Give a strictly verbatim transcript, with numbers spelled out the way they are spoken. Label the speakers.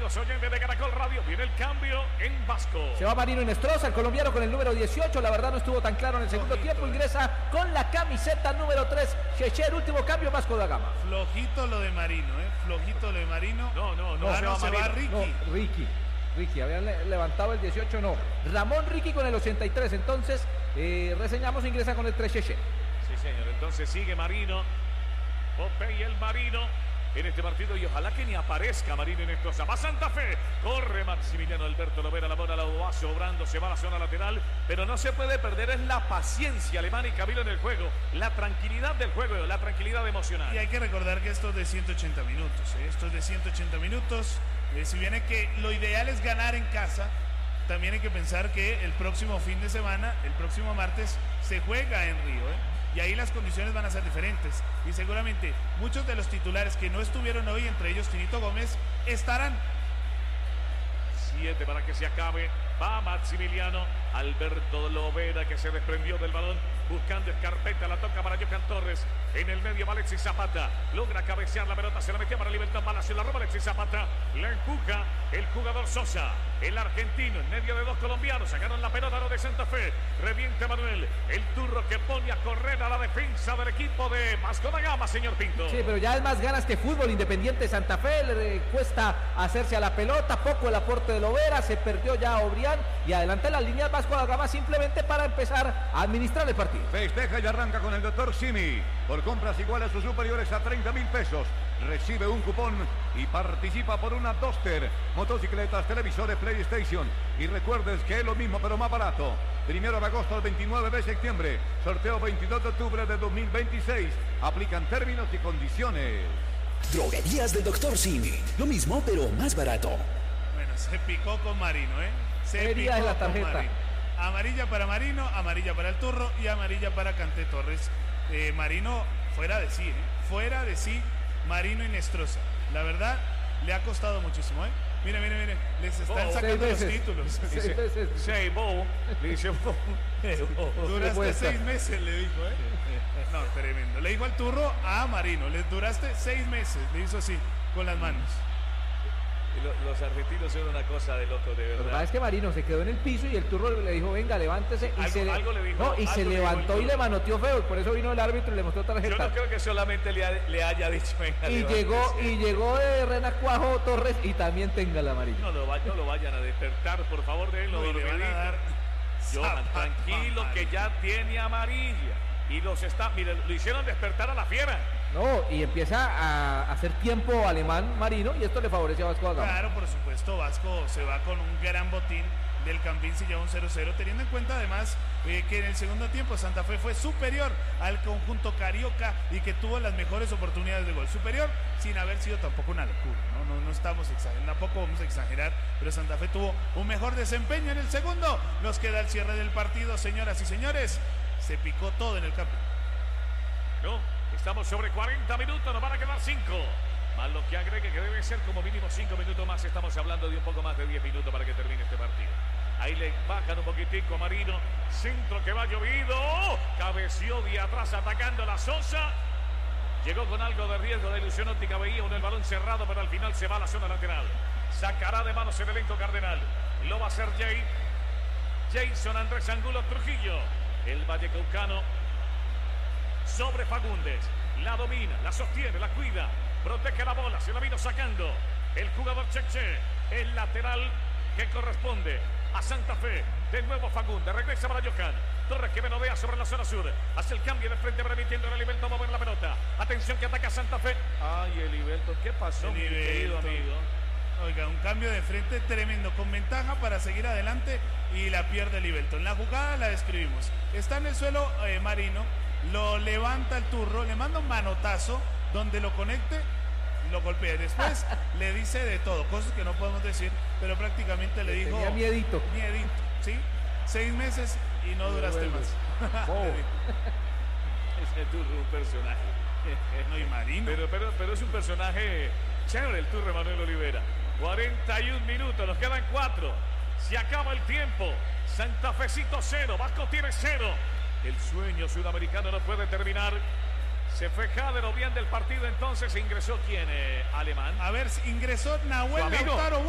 Speaker 1: amigos oyentes de Caracol Radio. Viene el cambio en Vasco.
Speaker 2: Se va Marino Inestrosa, el colombiano con el número dieciocho. La verdad no estuvo tan claro en el segundo
Speaker 3: Flojito,
Speaker 2: tiempo.
Speaker 3: eh.
Speaker 2: Ingresa con la camiseta número tres. Cheche, el último cambio, Vasco da Gama.
Speaker 3: Flojito lo de Marino, ¿eh? Flojito lo de Marino.
Speaker 1: No, no, no.
Speaker 3: Ah,
Speaker 1: se
Speaker 3: no,
Speaker 1: va
Speaker 3: se va
Speaker 1: Marino.
Speaker 3: Ricky.
Speaker 2: No, Ricky. Ricky, habían le- levantado el dieciocho, no. Ramón Ricky con el ochenta y tres. Entonces, eh, reseñamos, ingresa con el tres Cheche.
Speaker 1: Sí, señor. Entonces sigue Marino. Popeye el Marino en este partido y ojalá que ni aparezca Marino en esto. Va Santa Fe. Corre Maximiliano Alberto Lovera. La bola la va sobrando. Se va a la zona lateral. Pero no se puede perder. Es la paciencia alemana y Camilo en el juego. La tranquilidad del juego. La tranquilidad emocional.
Speaker 3: Y hay que recordar que esto es de ciento ochenta minutos, ¿eh? Esto es de ciento ochenta minutos. Eh, si bien es que lo ideal es ganar en casa, también hay que pensar que el próximo fin de semana, el próximo martes, se juega en Río, ¿eh? Y ahí las condiciones van a ser diferentes. Y seguramente muchos de los titulares que no estuvieron hoy, entre ellos Tinito Gómez, estarán.
Speaker 1: Siete para que se acabe. Va Maximiliano Alberto Lovera, que se desprendió del balón buscando escarpeta. La toca para Johan Torres. En el medio va Alexis Zapata. Logra cabecear la pelota. Se la metió para Libertad Palacio. La roba Alexis Zapata. La empuja el jugador Sosa. El argentino en medio de dos colombianos. Sacaron la pelota a lo de Santa Fe. Reviente Manuel. El turro que pone a correr a la defensa del equipo de Vasco da Gama, señor Pinto.
Speaker 2: Sí, pero ya es más ganas que fútbol. Independiente Santa Fe le eh, cuesta hacerse a la pelota. Poco el aporte de Lovera. Se perdió ya Obrián. Y adelante las líneas Vasco da Gama simplemente para empezar a administrar el partido.
Speaker 4: Festeja y arranca con el doctor Simi. Por compras iguales o superiores a treinta mil pesos. Recibe un cupón y participa por una Duster, motocicletas, televisores, PlayStation. Y recuerdes que es lo mismo pero más barato. Primero de agosto al veintinueve de septiembre. Sorteo veintidós de octubre de dos mil veintiséis. Aplican términos y condiciones.
Speaker 5: Droguerías del doctor Simi. Lo mismo, pero más barato.
Speaker 3: Bueno, se picó con Marino, ¿eh? Se
Speaker 2: Herida en la
Speaker 3: con
Speaker 2: tarjeta.
Speaker 3: Marino. Amarilla para Marino, amarilla para el Turro y amarilla para Canté Torres. Eh, Marino fuera de sí, ¿eh? Fuera de sí, Marino Inestrosa. La verdad, le ha costado muchísimo, ¿eh? Mire, mire, mire, les están
Speaker 1: Oh,
Speaker 3: sacando
Speaker 2: seis
Speaker 3: los
Speaker 2: veces.
Speaker 3: títulos.
Speaker 2: Seis veces.
Speaker 1: Seis, Bo. Le dice Bo.
Speaker 3: Duraste
Speaker 2: Cuesta.
Speaker 3: seis meses, le dijo, ¿eh? No, tremendo. Le dijo al Turro a Marino, le duraste seis meses, le hizo así, con las manos.
Speaker 1: Y lo- los argentinos son una cosa de loco, de
Speaker 2: La verdad
Speaker 1: verdad.
Speaker 2: es que Marino se quedó en el piso y el turro le dijo, venga, levántese. Y
Speaker 1: Algo-
Speaker 2: se, le-
Speaker 1: algo le dijo,
Speaker 2: no, y
Speaker 1: algo
Speaker 2: se
Speaker 1: le dijo
Speaker 2: levantó
Speaker 1: el
Speaker 2: y
Speaker 1: turro.
Speaker 2: le manoteó feo. Por eso vino el árbitro y le mostró
Speaker 1: Yo
Speaker 2: tarjeta.
Speaker 1: no creo que solamente le, ha- le haya dicho venga,
Speaker 2: Y
Speaker 1: levántese.
Speaker 2: llegó, y llegó de Renacuajo Torres y también tenga la amarilla.
Speaker 1: No lo, va- no lo vayan a despertar, por favor, de él.
Speaker 3: No, y le van a dar
Speaker 1: Johan,
Speaker 3: zapato
Speaker 1: tranquilo, que
Speaker 3: amarillo.
Speaker 1: ya tiene amarilla. Y los está, mire, lo hicieron despertar a la fiera.
Speaker 2: No, y empieza a hacer tiempo alemán Marino y esto le favorece a Vasco da Gama.
Speaker 3: Claro, por supuesto, Vasco se va con un gran botín del Campín, se lleva un cero cero, teniendo en cuenta además eh, que en el segundo tiempo Santa Fe fue superior al conjunto carioca y que tuvo las mejores oportunidades de gol. Superior sin haber sido tampoco una locura, ¿no? No, no estamos exagerando, tampoco vamos a exagerar, pero Santa Fe tuvo un mejor desempeño en el segundo. Nos queda el cierre del partido, señoras y señores. Se picó todo en el campo.
Speaker 1: No, estamos sobre cuarenta minutos, nos van a quedar cinco. Más lo que agregue que deben ser como mínimo cinco minutos más. Estamos hablando de un poco más de diez minutos para que termine este partido. Ahí le bajan un poquitico a Marino. Centro que va llovido. Cabeció de atrás atacando a la Sosa. Llegó con algo de riesgo de ilusión óptica. Veía un el balón cerrado, pero al final se va a la zona lateral. Sacará de manos el elenco cardenal. Lo va a hacer Jay. Jason Andrés Angulo Trujillo. El Vallecaucano sobre Fagundes. La domina, la sostiene, la cuida. Protege la bola, se la vino sacando el jugador Cheche. El lateral que corresponde a Santa Fe. De nuevo Fagundes, regresa para Johan Torres, que menodea sobre la zona sur. Hace el cambio de frente, permitiendo a Elivelto mover la pelota. Atención que ataca Santa Fe. Ay, Elivelto, ¿qué pasó, mi querido amigo?
Speaker 3: Oiga, un cambio de frente tremendo, con ventaja para seguir adelante y la pierde Livelton. La jugada la describimos. Está en el suelo eh, Marino, lo levanta el Turro, le manda un manotazo donde lo conecte, lo golpea. Después le dice de todo, cosas que no podemos decir, pero prácticamente le dijo...
Speaker 2: Tenía miedito.
Speaker 3: Miedito, ¿sí? Seis meses y no duraste más.
Speaker 2: Oh.
Speaker 1: Es el Turro un personaje.
Speaker 3: No, y Marino.
Speaker 1: Pero, pero, pero es un personaje chévere el Turro Manuel Olivera. cuarenta y un minutos, nos quedan cuatro. Se acaba el tiempo. Santa Fecito cero, Vasco tiene cero. El sueño sudamericano no puede terminar. Se fue Jader o bien del partido, entonces ingresó quién, eh, Alemán.
Speaker 3: A ver, ingresó Nahuel
Speaker 1: Su amigo.
Speaker 3: Lautaro.